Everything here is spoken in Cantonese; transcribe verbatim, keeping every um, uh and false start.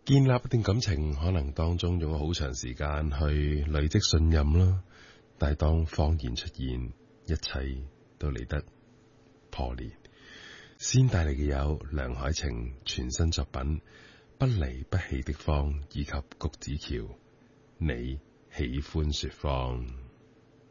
建立一段感情，可能當中用咗好長時間去累積信任啦，但係當謊言出現，一切都嚟得破裂。先帶嚟嘅有梁凱晴全新作品《不離不棄的謊》以及谷子喬，你喜歡說謊。